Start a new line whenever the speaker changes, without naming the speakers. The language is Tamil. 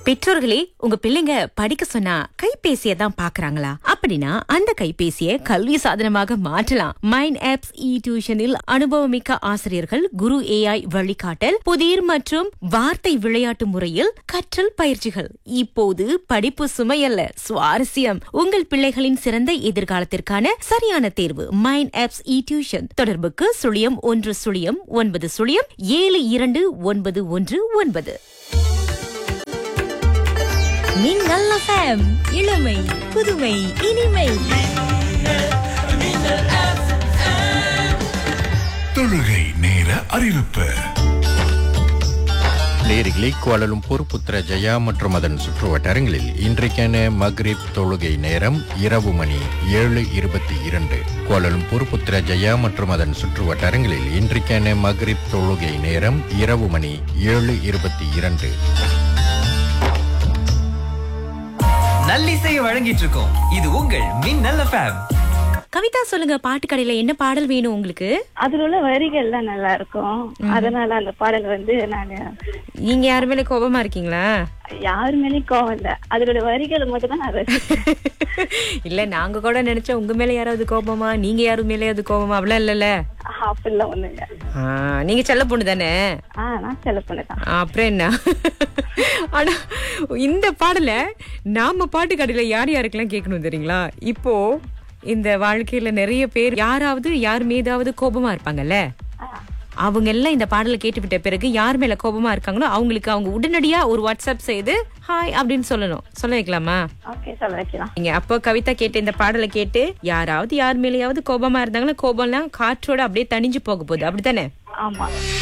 பெற்றோர்களே, உங்க பிள்ளைங்க படிக்க சொன்னா கைபேசியை தான் பாக்குறாங்களா? அப்படின்னா அந்த கைபேசியை கல்வி சாதனமாக மாற்றலாம். மைண்ட் ஆப்ஸ் டியூஷனில் அனுபவமிக்க ஆசிரியர்கள், குரு AI வழிகாட்டல், புதிர் மற்றும் வார்த்தை விளையாட்டு முறையில் கற்றல் பயிற்சிகள். இப்போது படிப்பு சுமையல்ல, சுவாரஸ்யம். உங்கள் பிள்ளைகளின் சிறந்த எதிர்காலத்திற்கான சரியான தேர்வு மைண்ட் ஆப்ஸ் டியூஷன். தொடர்புக்கு 0109072919. மின்னல் FM, இளமை புதுமை இனிமை.
தொழுகை நேர அறிவிப்பு.
நேரிகளே, கோலாலம்பூர், புத்ரஜயா மற்றும் அதன் சுற்றுவட்டாரங்களில் இன்றைக்கான மக்ரிப் தொழுகை நேரம் இரவு மணி 7:22. கோலாலம்பூர், புத்ரஜயா மற்றும் அதன் சுற்றுவட்டாரங்களில் இன்றைக்கான மக்ரிப் தொழுகை நேரம் இரவு மணி 7:22.
நல்லிசையை வழங்கிட்டு இருக்கோம். இது உங்கள் மின்னல் FM.
கவிதா, சொல்லுங்க, பாட்டு கடையில என்ன பாடல் வேணும் உங்களுக்கு?
அதுல உள்ள வரிகள்லாம் நல்லா இருக்கும். அதனால அந்த பாடல் நானு.
நீங்க யாரு மேல கோபமா இருக்கீங்களா?
யாரு மேலயும் கோவம் இல்ல, அதோட வரிகள் மட்டும் தான் நான்
இல்ல, நாங்க கூட நினைச்சோம் உங்க மேல யாராவது கோபமா, நீங்க யாரு மேலயாவது கோபமா. அவ்வளவு இல்லல்ல.
அப்படிலாம் ஒண்ணு இல்ல.
நீங்க செல்ல பொண்ணு தானே?
நான் செல்ல பொண்ணுதான்.
அப்புறம் என்ன? ஆனா இந்த பாடல நாம பாட்டு கடையில யார் யாருக்கெல்லாம் கேட்கணும் தெரியுங்களா? இப்போ இந்த வாழ்க்கையில நிறைய பேர் யாராவது யார் மீதாவது கோபமா இருப்பாங்கல்ல, அவங்க எல்லாம் இந்த பாடலை கேட்டுவிட்ட பிறகு யார் மேல கோபமா இருக்காங்களோ அவங்களுக்கு அவங்க உடனடியா ஒரு வாட்ஸ்அப் செய்து ஹாய் அப்படின்னு சொல்லணும். சொல்ல வைக்கலாமா?
ஓகே, சொல்ல வைக்கலாம்.
நீங்க அப்போ கவிதா கேட்டு இந்த பாடலை கேட்டு யாராவது யார் மேலேயாவது கோபமா இருந்தாங்களோ கோபம் எல்லாம் காற்றோட அப்படியே தணிஞ்சு போக போகுது, அப்படித்தானே?
ஆமா.